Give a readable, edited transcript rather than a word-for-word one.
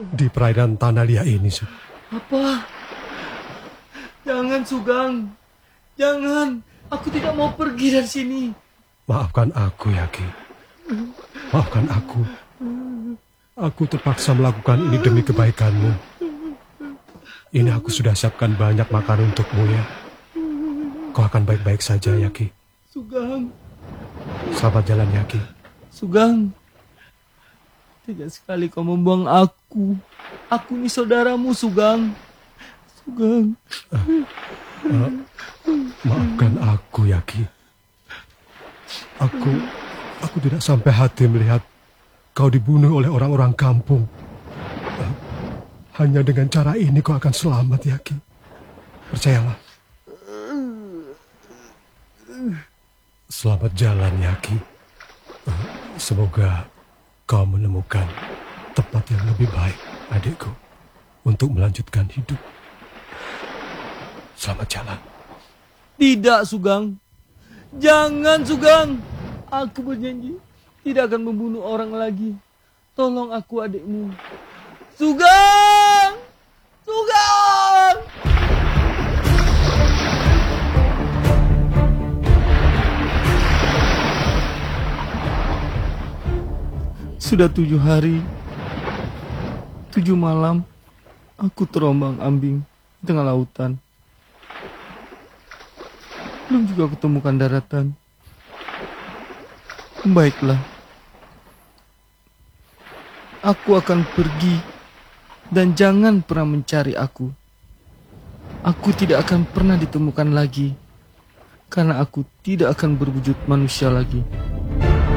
di perairan Tanah Liat ini, Su. Apa? Jangan, Sugeng. Jangan. Aku tidak mau pergi dari sini. Maafkan aku, Yaki. Maafkan aku. Aku terpaksa melakukan ini demi kebaikanmu. Ini aku sudah siapkan banyak makanan untukmu, ya. Kau akan baik-baik saja, Yaki. Sugeng. Selamat jalan, Yaki. Sugeng. Tega sekali kau membuang aku. Aku ini saudaramu, Sugeng. Sugeng. Maafkan aku, Yaki. Aku tidak sampai hati melihat kau dibunuh oleh orang-orang kampung. Hanya dengan cara ini kau akan selamat, Yaki. Percayalah. Selamat jalan, Yaki. Semoga kau menemukan tempat yang lebih baik, adikku, untuk melanjutkan hidup. Selamat jalan. Tidak, Sugeng. Jangan, Sugeng. Aku berjanji tidak akan membunuh orang lagi. Tolong aku, adikmu. Sugeng! Sugeng! Sudah 7 hari, 7 malam, aku terombang-ambing di tengah lautan. Belum juga kutemukan daratan. Baiklah, aku akan pergi dan jangan pernah mencari aku. Aku tidak akan pernah ditemukan lagi karena aku tidak akan berwujud manusia lagi.